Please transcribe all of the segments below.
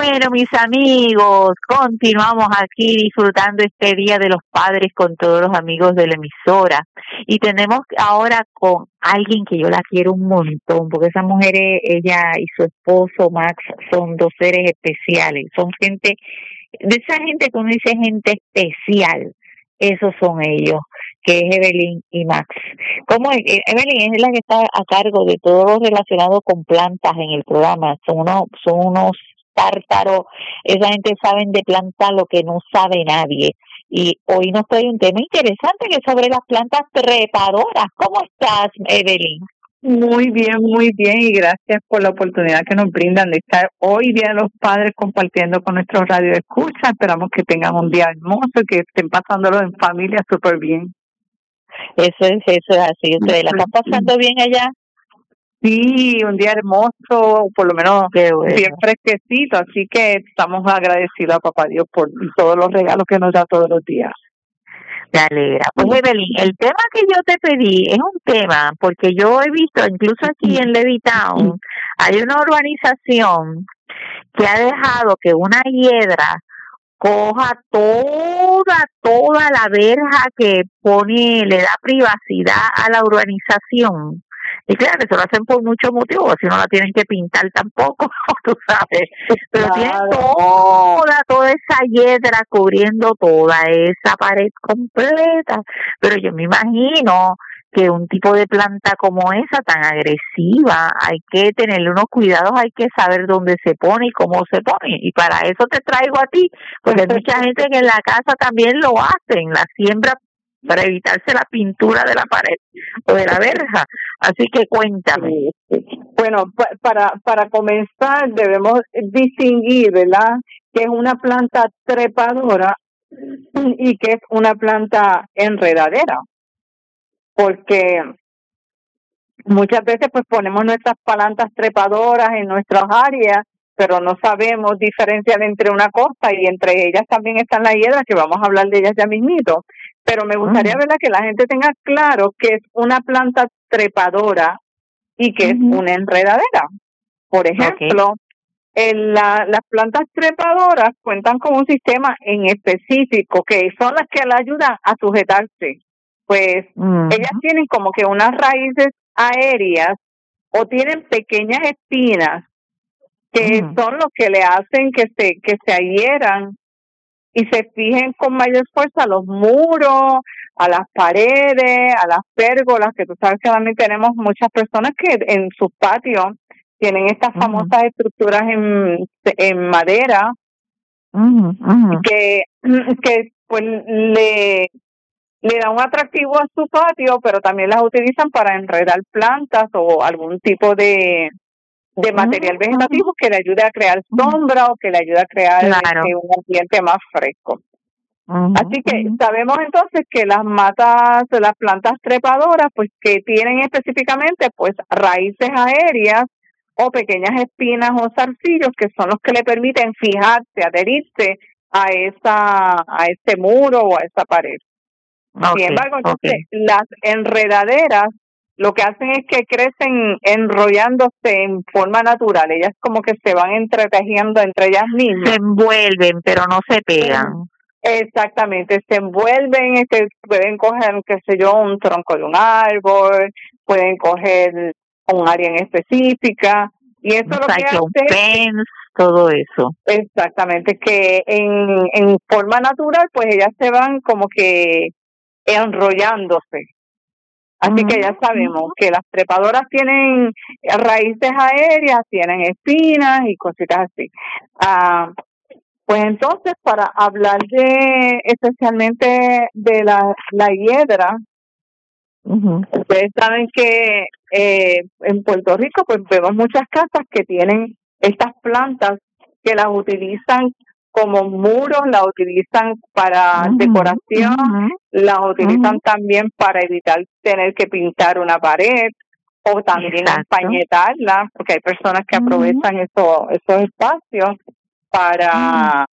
Bueno, mis amigos, continuamos aquí disfrutando este Día de los Padres con todos los amigos de la emisora. Y tenemos ahora con alguien que yo la quiero un montón, porque esa mujer, ella y su esposo Max, son dos seres especiales. Son gente, de esa gente que uno dice gente especial, esos son ellos, que es Evelyn y Max. ¿Cómo es? Evelyn es la que está a cargo de todo lo relacionado con plantas en el programa. Son unos tártaro, esa gente saben de planta lo que no sabe nadie. Y hoy nos trae un tema interesante que es sobre las plantas trepadoras. ¿Cómo estás, Evelyn? Muy bien, y gracias por la oportunidad que nos brindan de estar hoy Día de los Padres compartiendo con nuestros radio escucha. Esperamos que tengan un día hermoso y que estén pasándolo en familia súper bien. Eso es así. ¿Ustedes la están pasando bien allá? Sí, un día hermoso, por lo menos bueno, bien fresquecito, así que estamos agradecidos a Papá Dios por todos los regalos que nos da todos los días. Me alegra. Pues Evelyn, el tema que yo te pedí es un tema, porque yo he visto, incluso aquí en Levittown, hay una urbanización que ha dejado que una hiedra coja toda la verja que le da privacidad a la urbanización. Y claro, eso lo hacen por muchos motivos, si no la tienen que pintar tampoco, tú sabes. Pero tienen toda esa hiedra cubriendo toda esa pared completa. Pero yo me imagino que un tipo de planta como esa, tan agresiva, hay que tenerle unos cuidados, hay que saber dónde se pone y cómo se pone. Y para eso te traigo a ti, porque hay mucha gente que en la casa también lo hacen, la siembra para evitarse la pintura de la pared o de la verja. Así que cuéntame. Bueno, para comenzar debemos distinguir, ¿verdad?, que es una planta trepadora y que es una planta enredadera, porque muchas veces pues ponemos nuestras plantas trepadoras en nuestras áreas, pero no sabemos diferenciar entre una cosa, y entre ellas también están las hiedras, que vamos a hablar de ellas ya mismito. Pero me gustaría, ¿verdad?, que la gente tenga claro que es una planta trepadora y que es una enredadera. Por ejemplo, las plantas trepadoras cuentan con un sistema en específico que son las que le ayudan a sujetarse. Pues ellas tienen como que unas raíces aéreas o tienen pequeñas espinas que son los que le hacen que se adhieran y se fijen con mayor fuerza a los muros, a las paredes, a las pérgolas, que tú sabes que también tenemos muchas personas que en sus patios tienen estas famosas estructuras en madera que pues le da un atractivo a su patio, pero también las utilizan para enredar plantas o algún tipo de material vegetativo que le ayude a crear sombra o que le ayude a crear un ambiente más fresco. Así que sabemos entonces que las plantas trepadoras, pues que tienen específicamente pues raíces aéreas o pequeñas espinas o zarcillos que son los que le permiten fijarse, adherirse a ese muro o a esa pared. Sin embargo, entonces las enredaderas lo que hacen es que crecen enrollándose en forma natural. Ellas como que se van entretejiendo entre ellas mismas. Se envuelven, pero no se pegan. Exactamente, se envuelven, pueden coger, qué sé yo, un tronco de un árbol, pueden coger un área en específica, y eso lo que hace todo eso. Exactamente, que en forma natural, pues ellas se van como que enrollándose. Así que ya sabemos que las trepadoras tienen raíces aéreas, tienen espinas y cositas así. Pues entonces, para hablar especialmente de la hiedra, ustedes saben que en Puerto Rico pues vemos muchas casas que tienen estas plantas que las utilizan como muros, las utilizan para decoración, las utilizan también para evitar tener que pintar una pared o también empañetarla, porque hay personas que aprovechan esos espacios para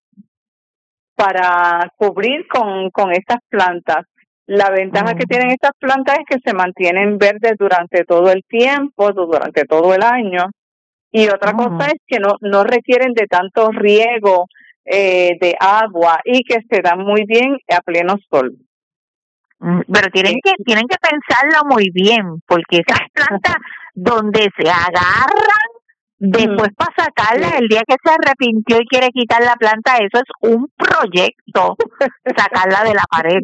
cubrir con estas plantas. La ventaja que tienen estas plantas es que se mantienen verdes durante todo el tiempo, durante todo el año, Y otra cosa es que no requieren de tanto riego de agua y que se dan muy bien a pleno sol. Pero tienen que pensarlo muy bien, porque esas plantas donde se agarran después para sacarla, el día que se arrepintió y quiere quitar la planta, eso es un proyecto, sacarla de la pared.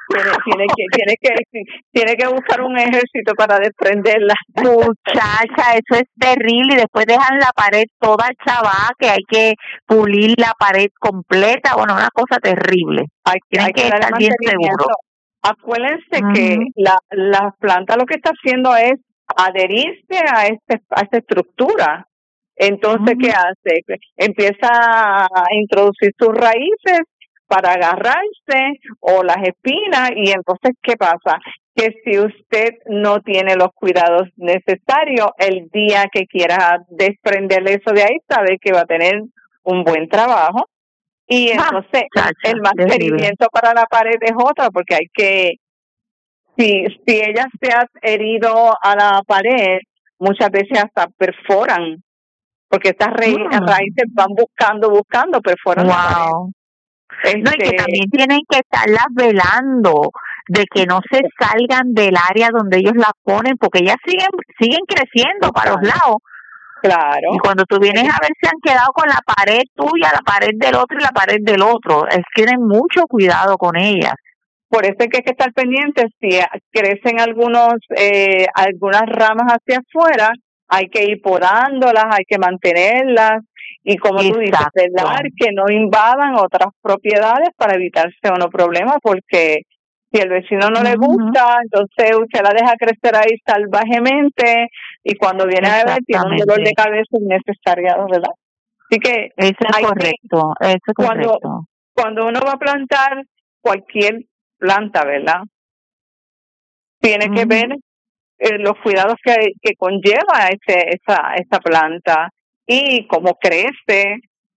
Tiene que buscar un ejército para desprenderla. Muchacha, eso es terrible, y después dejan la pared toda chavada, que hay que pulir la pared completa, bueno, una cosa terrible. Tienen que estar bien seguros. Acuérdense que la planta lo que está haciendo es adherirse a esta estructura. Entonces, ¿qué hace? Empieza a introducir sus raíces para agarrarse o las espinas, y entonces, ¿qué pasa? Que si usted no tiene los cuidados necesarios, el día que quiera desprenderle eso de ahí, sabe que va a tener un buen trabajo. Y entonces el mantenimiento para la pared es otra, porque hay que, si ella se ha herido a la pared, muchas veces hasta perforan, porque estas raíces van buscando, perforan la pared. No, y que también tienen que estarlas velando de que no se salgan del área donde ellos las ponen, porque ellas siguen creciendo para los lados. Claro. Y cuando tú vienes a ver, se han quedado con la pared tuya, la pared del otro y la pared del otro. Es que tienen mucho cuidado con ellas. Por eso es que hay que estar pendientes. Si crecen algunas ramas hacia afuera, hay que ir podándolas, hay que mantenerlas. Y como tú dices, velar que no invadan otras propiedades para evitarse unos problemas, porque si el vecino no le gusta, entonces usted la deja crecer ahí salvajemente, y cuando viene a ver tiene un dolor de cabeza innecesario, ¿verdad? Así que eso es correcto, cuando uno va a plantar cualquier planta, ¿verdad? Tiene que ver los cuidados que conlleva esa planta y cómo crece,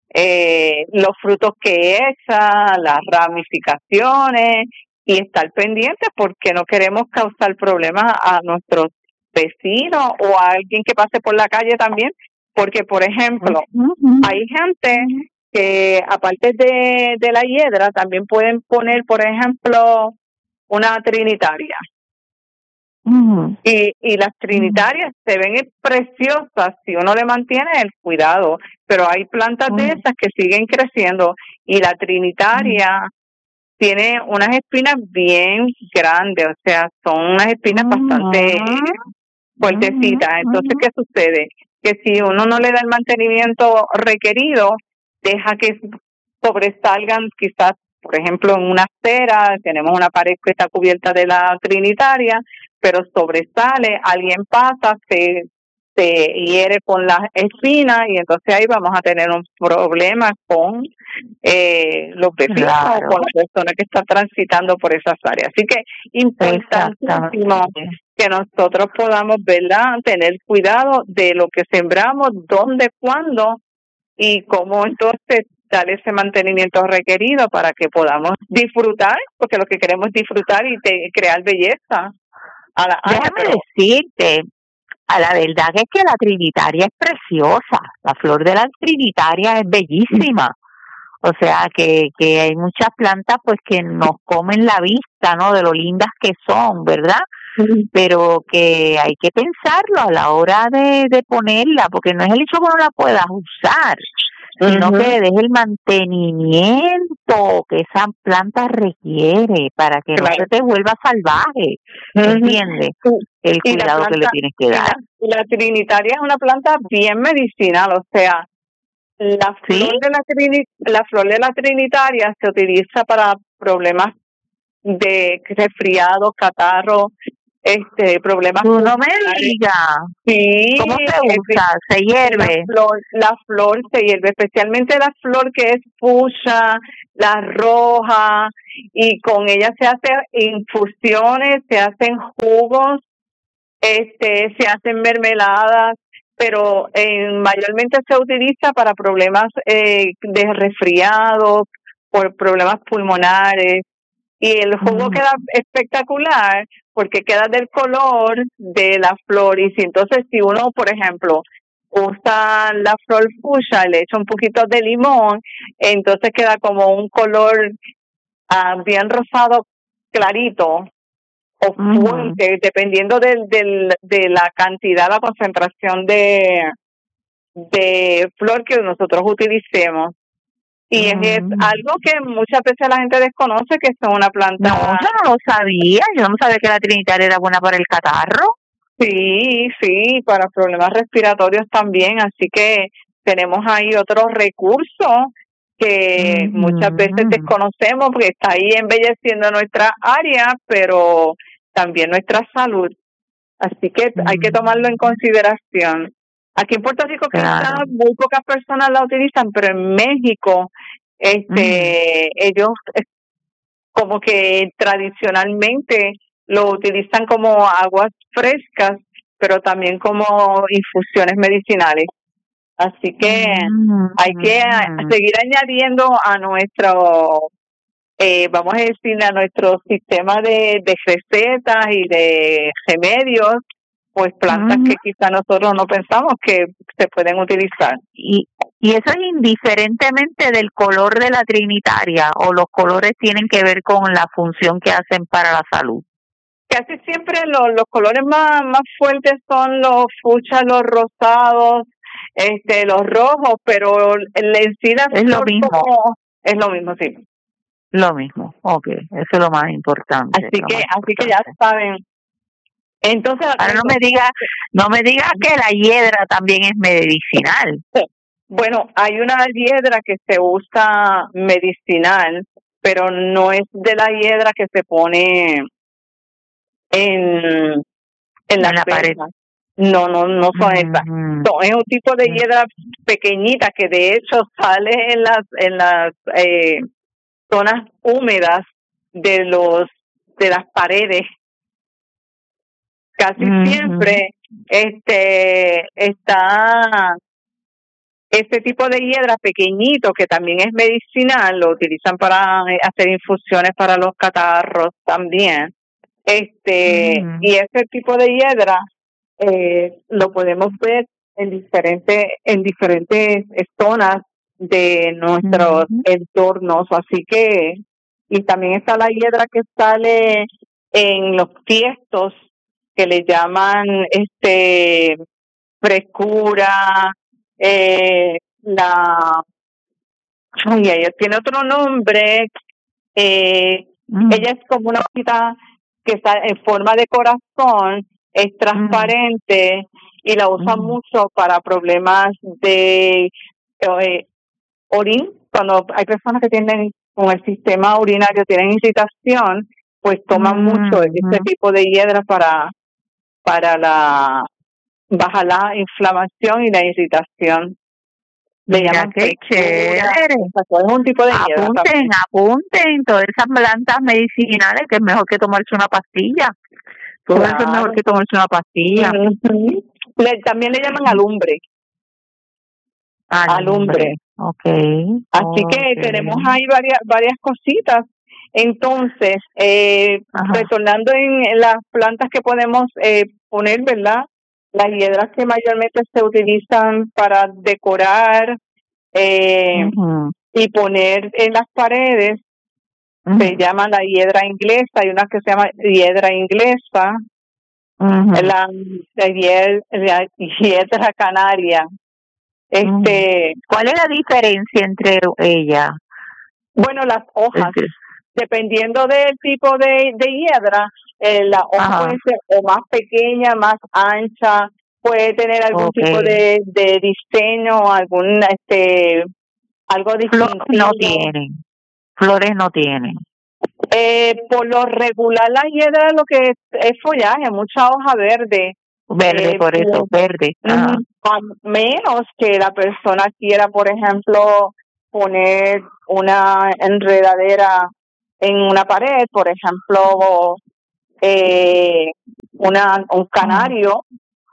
los frutos que echa, las ramificaciones, y estar pendientes porque no queremos causar problemas a nuestros vecinos o a alguien que pase por la calle también, porque por ejemplo hay gente que aparte de la hiedra también pueden poner, por ejemplo, una trinitaria. Y las trinitarias se ven preciosas si uno le mantiene el cuidado, pero hay plantas de esas que siguen creciendo, y la trinitaria tiene unas espinas bien grandes, o sea, son unas espinas bastante fuertecitas. Entonces, ¿qué sucede? Que si uno no le da el mantenimiento requerido, deja que sobresalgan, quizás, por ejemplo, en una acera, tenemos una pared que está cubierta de la trinitaria, pero sobresale, alguien pasa, se hiere con las espinas, y entonces ahí vamos a tener un problema con los vecinos o con las personas que están transitando por esas áreas. Así que importantísimo que nosotros podamos, ¿verdad?, tener cuidado de lo que sembramos, dónde, cuándo y cómo entonces dar ese mantenimiento requerido para que podamos disfrutar, porque lo que queremos es disfrutar y crear belleza. Déjame decirte, a la verdad es que la trinitaria es preciosa, la flor de la trinitaria es bellísima, o sea que hay muchas plantas pues que nos comen la vista, ¿no?, de lo lindas que son, ¿verdad? Pero que hay que pensarlo a la hora de ponerla, porque no es el hecho que no la puedas usar, sino que le des el mantenimiento que esa planta requiere para que no se te vuelva salvaje, ¿entiendes? El cuidado que le tienes que dar. La trinitaria es una planta bien medicinal, o sea, la flor de la trinitaria se utiliza para problemas de resfriado, catarro, problemas. Tú no me digas. Sí. ¿Cómo se usa? ¿Se hierve? La flor se hierve, especialmente la flor que es fucsia, la roja, y con ella se hacen infusiones, se hacen jugos, se hacen mermeladas, pero mayormente se utiliza para problemas de resfriado, por problemas pulmonares. Y el jugo queda espectacular porque queda del color de la flor. Y si uno, por ejemplo, usa la flor fuchsia, le echa un poquito de limón, entonces queda como un color bien rosado clarito o fuerte, dependiendo de la cantidad, la concentración de flor que nosotros utilicemos. Y es algo que muchas veces la gente desconoce, que es una planta. No, yo no lo sabía. Yo no sabía que la trinitaria era buena para el catarro. Sí, para problemas respiratorios también. Así que tenemos ahí otro recurso que muchas veces desconocemos, porque está ahí embelleciendo nuestra área, pero también nuestra salud. Así que hay que tomarlo en consideración. Aquí en Puerto Rico quizás muy pocas personas la utilizan, pero en México ellos como que tradicionalmente lo utilizan como aguas frescas, pero también como infusiones medicinales. Así que hay que seguir añadiendo a nuestro, vamos a decir, a nuestro sistema de recetas y de remedios, pues plantas que quizá nosotros no pensamos que se pueden utilizar. Y eso es indiferentemente del color de la trinitaria, o los colores tienen que ver con la función que hacen para la salud. Casi siempre los colores más fuertes son los fuchsias, los rosados, los rojos, pero en sí es lo mismo. Es lo mismo, sí. Lo mismo, okay, eso es lo más importante. Así que ya saben. Entonces, ahora no me diga que la hiedra también es medicinal. Bueno, hay una hiedra que se usa medicinal, pero no es de la hiedra que se pone en la pared. No son esas. Es un tipo de hiedra pequeñita que de hecho sale en las zonas húmedas de las paredes. Casi siempre está este tipo de hiedra pequeñito que también es medicinal, lo utilizan para hacer infusiones para los catarros también. Y ese tipo de hiedra lo podemos ver en diferentes zonas de nuestros entornos, así que, y también está la hiedra que sale en los tiestos, que le llaman frescura, ella tiene otro nombre, ella es como una hojita que está en forma de corazón, es transparente y la usan mucho para problemas de orín. Cuando hay personas que tienen con el sistema urinario, tienen irritación, pues toman mucho este tipo de hiedra para bajar la inflamación y la irritación. Le llaman qué chévere. Es un tipo de hiedra. Apunten todas esas plantas medicinales, que es mejor que tomarse una pastilla. Todo eso es mejor que tomarse una pastilla. También le llaman alumbre. Alumbre. Okay. Así que tenemos ahí varias cositas. Entonces, retornando en las plantas que podemos poner, ¿verdad? Las hiedras que mayormente se utilizan para decorar y poner en las paredes se llama la hiedra inglesa. Hay una que se llama hiedra inglesa, la hiedra canaria. ¿Cuál es la diferencia entre ellas? Bueno, las hojas, dependiendo del tipo de hiedra, la hoja puede ser o más pequeña, más ancha, puede tener algún tipo de diseño, algún algo distintivo. Flores no tienen. Por lo regular la hiedra lo que es follaje, mucha hoja verde. Por eso, verde. A menos que la persona quiera, por ejemplo, poner una enredadera en una pared, por ejemplo, un canario,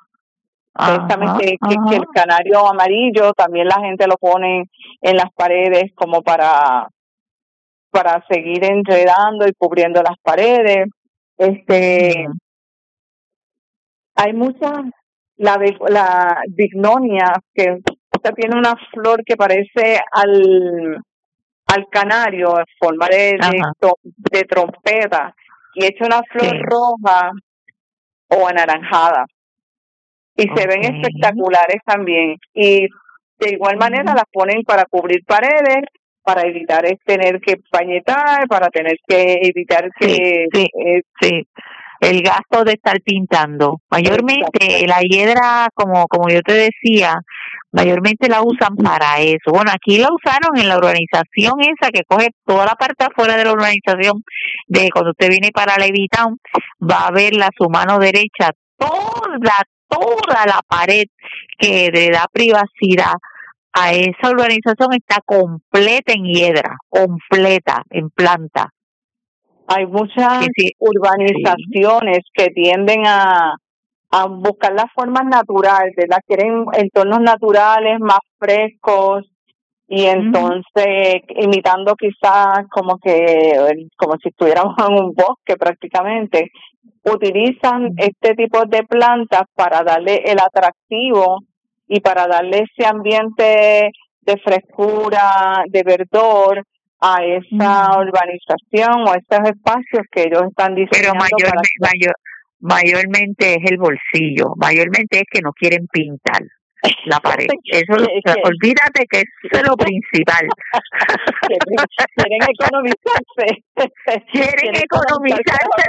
que el canario amarillo también la gente lo pone en las paredes como para seguir enredando y cubriendo las paredes. Hay muchas la bignonia, que esta tiene una flor que parece al canario en forma de trompeta, y es una flor roja o anaranjada, y se ven espectaculares también, y de igual manera las ponen para cubrir paredes, para evitar tener que pañetar, para tener que evitar que el gasto de estar pintando. Mayormente la hiedra, como yo te decía, mayormente la usan para eso. Bueno, aquí la usaron en la urbanización esa que coge toda la parte afuera de la urbanización, de cuando usted viene para Levittown, va a ver a su mano derecha toda la pared que le da privacidad a esa urbanización, está completa en hiedra, completa en planta. Hay muchas urbanizaciones que tienden a buscar las formas naturales, ¿verdad? Quieren entornos naturales más frescos, y entonces imitando quizás como si estuviéramos en un bosque prácticamente, utilizan este tipo de plantas para darle el atractivo y para darle ese ambiente de frescura, de verdor a esa urbanización o a esos espacios que ellos están diseñando. Pero mayormente es el bolsillo, mayormente es que no quieren pintar la pared. Eso olvídate que eso es lo principal. Quieren economizarse. Quieren economizarse.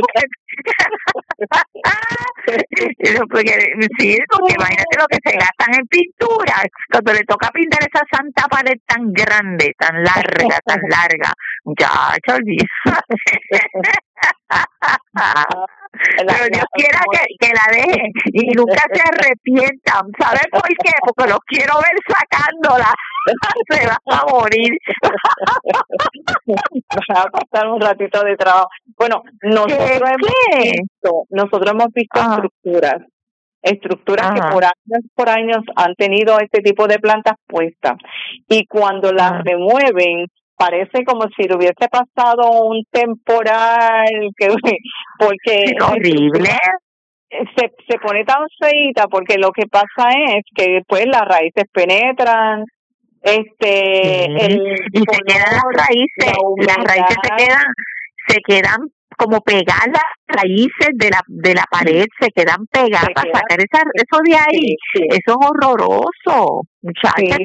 Porque imagínate lo que se gastan en pintura cuando le toca pintar esa santa pared tan grande, tan larga. Muchacho, olvídate. Pero Dios quiera que la dejen y nunca se arrepientan. ¿Sabes por qué? Porque los quiero ver sacándola. Se van a morir. Va a pasar un ratito de trabajo. Bueno, nosotros hemos visto estructuras que por años han tenido este tipo de plantas puestas, y cuando las remueven parece como si le hubiese pasado un temporal, porque es horrible. Se pone tan feita, porque lo que pasa es que después las raíces penetran, y se quedan las raíces se quedan como pegadas, las raíces de la pared se quedan pegadas para sacar eso de ahí. Eso es horroroso, muchachas.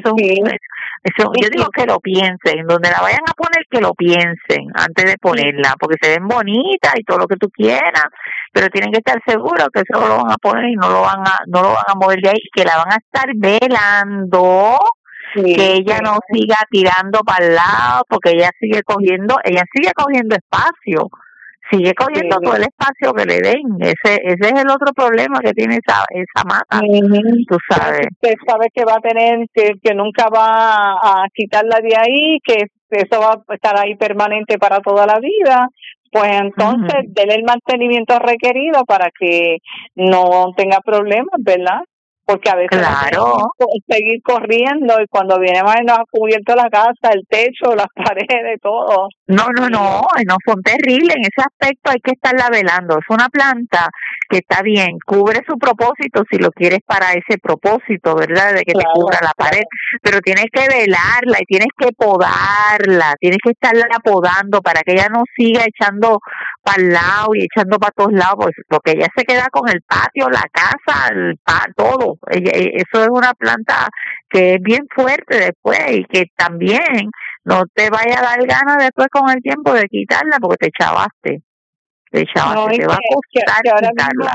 Yo digo que lo piensen, donde la vayan a poner, que lo piensen antes de ponerla, porque se ven bonitas y todo lo que tú quieras, pero tienen que estar seguros que eso lo van a poner y no lo van a mover de ahí, que la van a estar velando. Que ella no siga tirando para el lado, porque ella sigue cogiendo espacio, sigue cogiendo todo el espacio que le den. Ese es el otro problema que tiene esa mata. Tú sabes. Usted sabe que va a tener que nunca va a quitarla de ahí, que eso va a estar ahí permanente para toda la vida. Pues entonces denle el mantenimiento requerido para que no tenga problemas, ¿verdad? Porque a veces seguir corriendo, y cuando viene más nos ha cubierto la casa, el techo, las paredes, todo. No, son terribles. En ese aspecto hay que estarla velando. Es una planta que está bien, cubre su propósito si lo quieres para ese propósito, ¿verdad? De que te cubra la pared, pero tienes que velarla y tienes que podarla, tienes que estarla podando para que ella no siga echando para el lado y echando para todos lados, porque ella se queda con el patio, la casa, todo. Eso es una planta que es bien fuerte después, y que también no te vaya a dar ganas después con el tiempo de quitarla, porque te chavaste, te va a costar quitarla.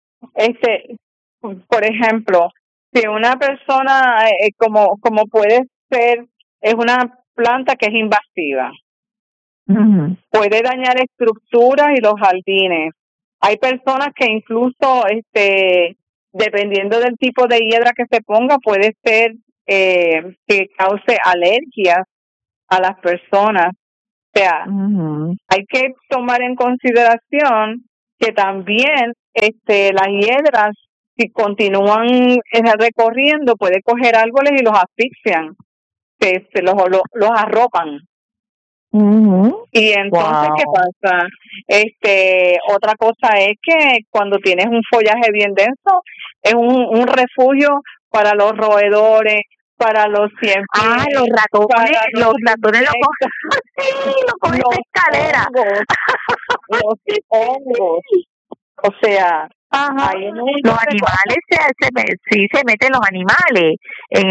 Por ejemplo, si una persona como puede ser, es una planta que es invasiva, puede dañar estructuras y los jardines. Hay personas que incluso dependiendo del tipo de hiedra que se ponga, puede ser que cause alergias a las personas. O sea, hay que tomar en consideración que también las hiedras, si continúan recorriendo, puede coger árboles y los asfixian, los arropan. Y entonces, ¿qué pasa? Otra cosa es que cuando tienes un follaje bien denso, es un refugio para los roedores, para los ciempiés, los ratones, para los ratones lo cogen, sí, lo cogen de escalera. Los hongos. O sea, los animales sí se meten los animales en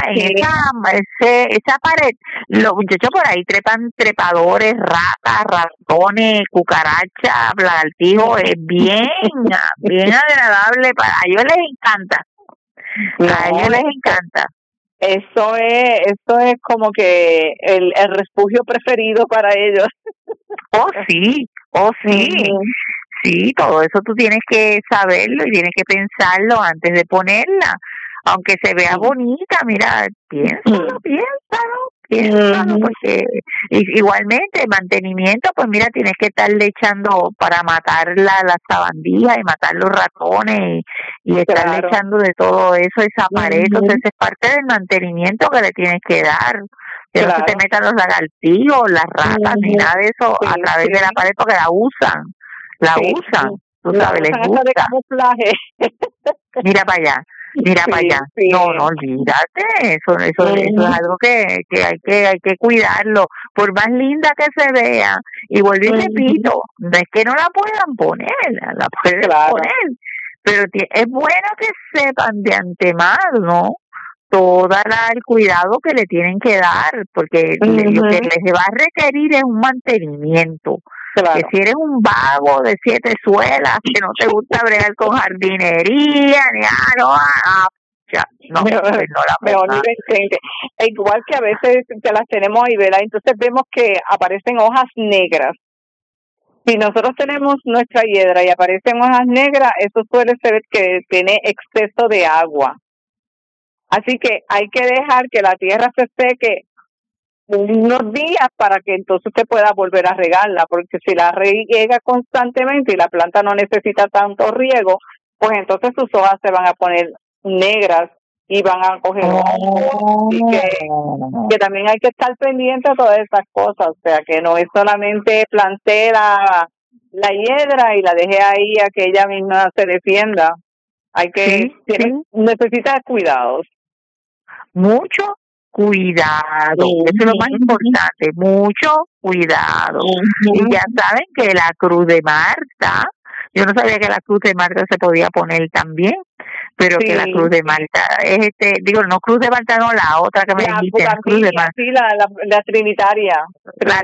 esa pared. Los muchachos por ahí trepan trepadores, ratas, ratones, cucarachas, lagartijos. Es bien agradable a ellos les encanta. A ellos les encanta. Eso es como que el refugio preferido para ellos. Oh, sí. Sí, todo eso tú tienes que saberlo y tienes que pensarlo antes de ponerla. Aunque se vea bonita, mira, piénsalo, porque igualmente el mantenimiento, pues mira, tienes que estarle echando para matar las sabandijas y matar los ratones y estarle echando de todo eso, esa pared. Entonces es parte del mantenimiento que le tienes que dar. Que no se te metan los lagartijos, las ratas, ni nada de eso a través de la pared porque la usan. Tú sabes, les gusta. De camuflaje. Mira para allá. Sí. No, olvídate, eso es algo que hay que cuidarlo, por más linda que se vea. Y vuelvo y repito, no es que no la puedan poner, la pueden poner, pero es bueno que sepan de antemano todo el cuidado que le tienen que dar, porque lo que les va a requerir es un mantenimiento. Que si eres un vago de 7 suelas, que no te gusta bregar con jardinería, no la pongas. Igual que a veces te las tenemos ahí, ¿verdad? Entonces vemos que aparecen hojas negras. Si nosotros tenemos nuestra hiedra y aparecen hojas negras, eso suele ser que tiene exceso de agua. Así que hay que dejar que la tierra se seque unos días para que entonces usted pueda volver a regarla, porque si la riega constantemente y la planta no necesita tanto riego, pues entonces sus hojas se van a poner negras y van a coger hongos, y que también hay que estar pendiente de todas esas cosas, o sea que no es solamente planté la hiedra y la dejé ahí a que ella misma se defienda. Hay que necesita cuidados. Mucho cuidado, eso es lo más importante, mucho cuidado. Y ya saben que la Cruz de Marta, yo no sabía que la Cruz de Marta se podía poner también, pero que la Cruz de Marta es no Cruz de Marta, no, la otra que me dijiste, la Cruz de Marta. Sí, la Trinitaria. La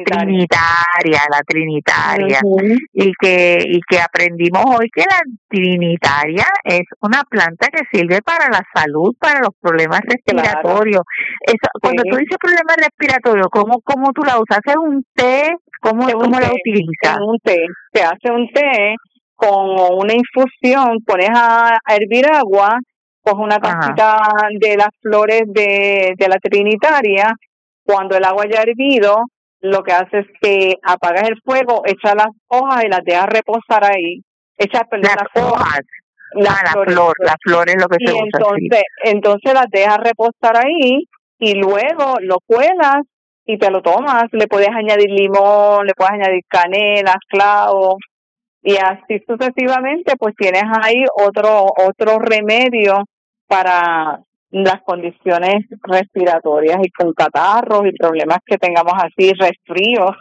Trinitaria. Y que aprendimos hoy que la Trinitaria es una planta que sirve para la salud, para los problemas respiratorios. Eso, cuando tú dices problemas respiratorios, ¿cómo tú la usas? ¿Haces un té? ¿Cómo la utilizas? Un té. Se hace un té con una infusión, pones a hervir agua, coges una tacita de las flores de la Trinitaria. Cuando el agua ya ha hervido, lo que haces es que apagas el fuego, echas las hojas y las dejas reposar ahí. Echas las hojas. La flor es lo que se usa. Entonces las dejas reposar ahí y luego lo cuelas y te lo tomas. Le puedes añadir limón, le puedes añadir canela, clavos. Y así sucesivamente, pues tienes ahí otro remedio para las condiciones respiratorias y con catarros y problemas que tengamos así, resfríos.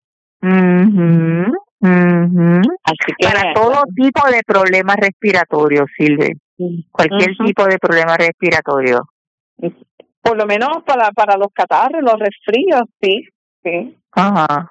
Así que para todo tipo de problemas respiratorios sirve. Cualquier tipo de problema respiratorio. Por lo menos para los catarros, los resfríos, sí. Ajá.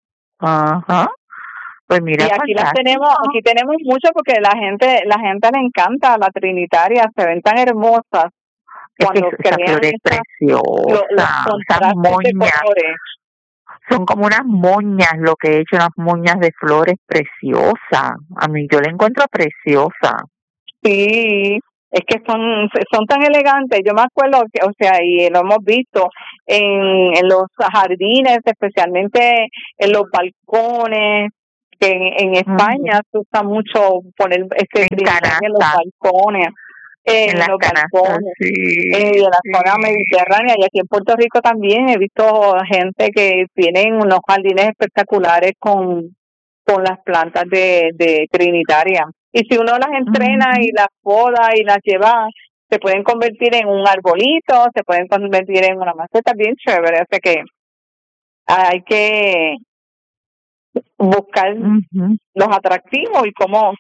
Pues mira, y aquí tenemos mucho porque la gente le encanta la Trinitaria, se ven tan hermosas cuando esa flor es preciosa, esas moñas son como unas moñas, lo que he hecho, unas moñas de flores preciosas. A mí yo la encuentro preciosa. Sí, es que son tan elegantes. Yo me acuerdo que, o sea, y lo hemos visto en los jardines, especialmente en los balcones. Que en España se usa mucho poner Trinitaria en los balcones. en los balcones, en la zona mediterránea, y aquí en Puerto Rico también he visto gente que tienen unos jardines espectaculares con las plantas de trinitaria. Y si uno las entrena y las poda y las lleva, se pueden convertir en un arbolito, se pueden convertir en una maceta bien chévere. Así que hay que buscar los atractivos y cómo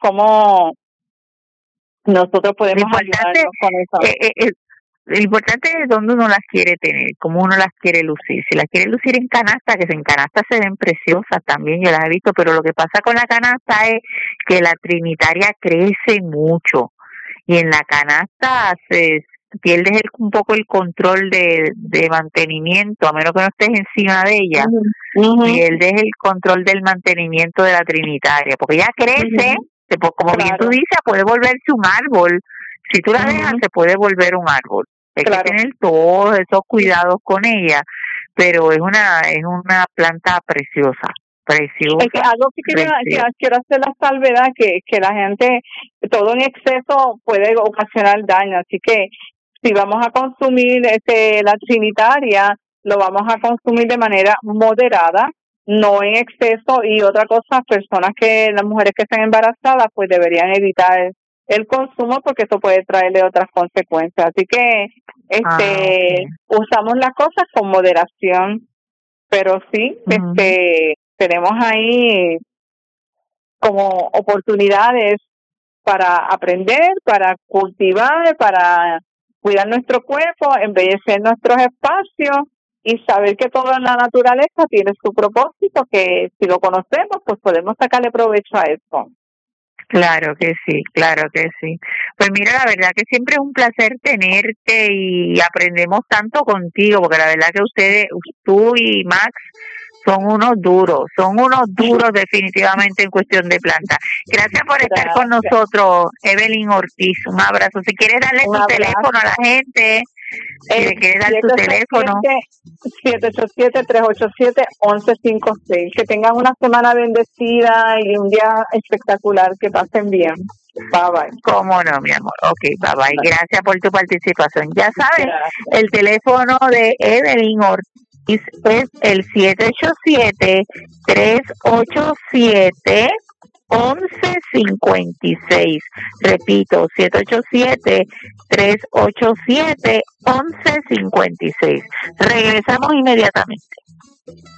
nosotros podemos ayudarnos con eso. Lo importante es dónde uno las quiere tener, cómo uno las quiere lucir. Si las quiere lucir en canasta, que en canasta se ven preciosas también, yo las he visto, pero lo que pasa con la canasta es que la trinitaria crece mucho y en la canasta pierdes un poco el control de mantenimiento, a menos que no estés encima de ella, pierdes el control del mantenimiento de la trinitaria, porque ya crece, como bien tú dices, puede volverse un árbol. Si tú la dejas, se puede volver un árbol. Hay que tener todos esos cuidados con ella, pero es una planta preciosa. Es que algo que quiero hacer la salvedad, que la gente, todo en exceso puede ocasionar daño, así que si vamos a consumir la trinitaria, lo vamos a consumir de manera moderada, no en exceso. Y otra cosa, las mujeres que estén embarazadas, pues deberían evitar el consumo, porque eso puede traerle otras consecuencias. Así que usamos las cosas con moderación, pero sí, tenemos ahí como oportunidades para aprender, para cultivar, para cuidar nuestro cuerpo, embellecer nuestros espacios y saber que toda la naturaleza tiene su propósito, que si lo conocemos, pues podemos sacarle provecho a eso. Claro que sí, claro que sí. Pues mira, la verdad que siempre es un placer tenerte y aprendemos tanto contigo, porque la verdad que tú y Max, son unos duros definitivamente en cuestión de plantas. Gracias por estar con nosotros, Evelyn Ortiz. Un abrazo. Si quieres darle tu teléfono a la gente, si le quieres dar tu teléfono. 787-387-1156. Que tengan una semana bendecida y un día espectacular. Que pasen bien. Bye bye. Cómo no, mi amor. Ok, bye bye. Gracias por tu participación. Ya sabes, el teléfono de Evelyn Ortiz es el 787-387-1156. Repito, 787-387-1156. Regresamos inmediatamente.